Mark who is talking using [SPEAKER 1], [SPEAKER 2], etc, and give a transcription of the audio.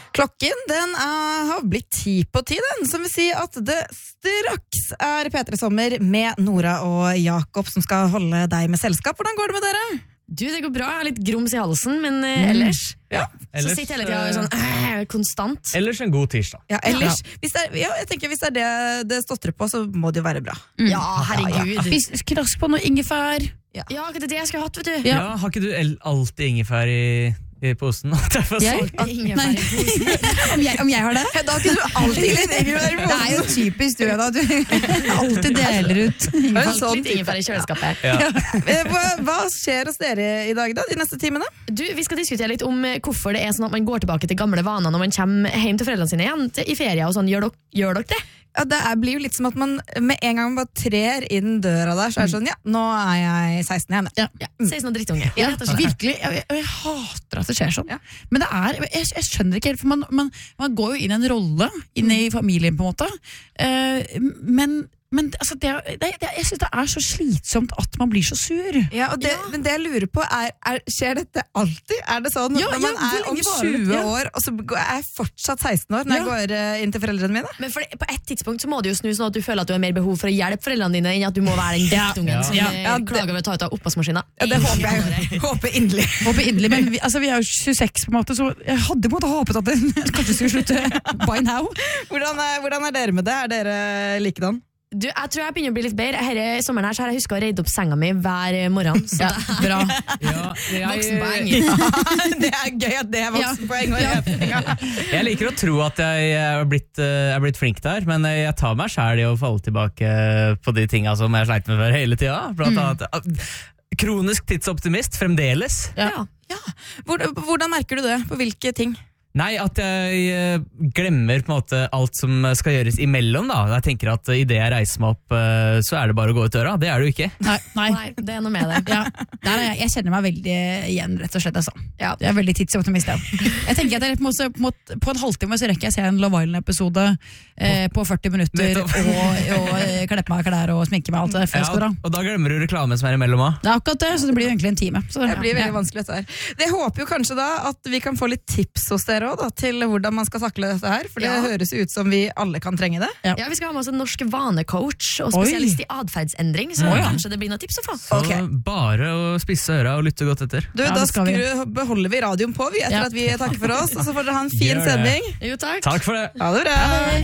[SPEAKER 1] Klokken den har blitt 10:10, den, som vil si at det straks P3 Sommer med Nora og Jakob som skal holde deg med selskap. Hvordan går det med dere?
[SPEAKER 2] Du, det går bra, jeg har litt grums i halsen, men ellers
[SPEAKER 3] ellers,
[SPEAKER 2] så sitter jeg hele tiden sånn konstant.
[SPEAKER 3] Ellers en god tirsdag.
[SPEAKER 1] Ja, ellers, hvis det er det stotrer på, så må det jo være bra.
[SPEAKER 2] Ja, herregud.
[SPEAKER 4] Spis knask på noe ingefær.
[SPEAKER 2] Ja, det er det jeg skulle hatt, vet du.
[SPEAKER 3] Ja, har ikke du alltid ingefær i posen?
[SPEAKER 2] Ingefær i posen.
[SPEAKER 4] Om jeg har det?
[SPEAKER 1] Da har ikke du alltid litt ingefær i
[SPEAKER 4] Det er jo typisk du da. Du alltid deler ut ingefær.
[SPEAKER 2] Litt ingefær i kjøleskapet.
[SPEAKER 1] Hva skjer hos dere i dag da, de neste timene?
[SPEAKER 2] Du, vi skal diskutere litt om hvorfor det er sånn at man går tilbake til gamle vaner når man kommer hjem til foreldrene sine igjen i ferie og sånn. Gjør dere det?
[SPEAKER 1] Ja, det blir jo litt som at man med en gang man bare trer inn døra der, så er det sånn, ja, nå er jeg 16 igjen.
[SPEAKER 4] Ja.
[SPEAKER 2] 16 og drittunge.
[SPEAKER 4] Ja, virkelig, jeg hater at det skjer sånn. Men jeg skjønner ikke helt, for man går jo inn i en rolle inn i familien på en måte, men altså, jeg synes det er så slitsomt at man blir så sur.
[SPEAKER 1] Ja, men det jeg lurer på skjer dette alltid? Er det sånn når man er om 20 år, og så er jeg fortsatt 16 år når jeg går inn til foreldrene mine?
[SPEAKER 2] Men på et tidspunkt så må det jo snu sånn at du føler at du har mer behov for å hjelpe foreldrene dine enn at du må være den drittungen som klager over å ta ut av oppvaskmaskina.
[SPEAKER 1] Ja, det håper jeg inderlig.
[SPEAKER 4] Men vi er jo 26 på en måte, så jeg hadde måttet håpet at det kanskje skulle slutte by now.
[SPEAKER 1] Hvordan dere med det? Er dere likedan?
[SPEAKER 2] Du, jeg tror jeg begynner å bli litt bedre. Her sommeren her så har jeg husket å redde opp senga mi hver morgen. Så det er bra. Voksenpoeng.
[SPEAKER 1] Det er gøy at det er voksenpoeng.
[SPEAKER 3] Jeg liker å tro at jeg er blitt flink der, men jeg tar meg selv i å falle tilbake på de tingene som jeg sleit med før hele tiden. Blant annet kronisk tidsoptimist fremdeles.
[SPEAKER 1] Ja. Hvordan merker du det? På hvilke ting?
[SPEAKER 3] Nei, at jeg glemmer på en måte alt som skal gjøres imellom da. Jeg tenker at i det jeg reiser meg opp, så er det bare å gå ut døra. Det er det jo ikke.
[SPEAKER 4] Nei,
[SPEAKER 2] det er noe med det.
[SPEAKER 4] Jeg kjenner meg veldig igjen, rett og slett. Altså. Jeg er veldig tidsoptimist. Jeg tenker at på en halvtime så rekker jeg å se en Love Island-episode på 40 minutter og kleppe meg klær og sminke meg alt det der.
[SPEAKER 3] Og da glemmer du reklame som er imellom også.
[SPEAKER 4] Det er akkurat det, så det blir jo egentlig en time. Så
[SPEAKER 1] det blir veldig vanskelig dette her. Det håper jo kanskje da at vi kan få litt tips hos dere også, til hvordan man skal takle dette her, for det høres ut som vi alle kan trenge det.
[SPEAKER 2] Ja, vi skal ha med oss en norsk vanecoach og spesialist i adferdsendring, så kanskje det blir noen tips å få.
[SPEAKER 3] Så bare å spisse øra og lytte godt etter.
[SPEAKER 1] Du, da beholder vi radioen på, etter at vi takker for oss, og så får dere ha en fin sending.
[SPEAKER 2] Jo, takk.
[SPEAKER 3] Takk for det.
[SPEAKER 1] Ha det bra.